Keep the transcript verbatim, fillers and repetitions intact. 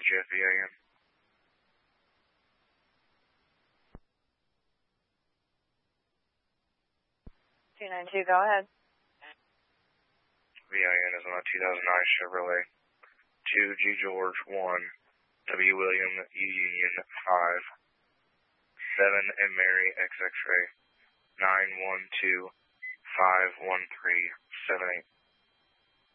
Jeff V A N. two nine two, go ahead. V I N is on a two thousand nine Chevrolet. two G George one, W William U Union five, seven and Mary X X-ray, nine one two five one three seven eight.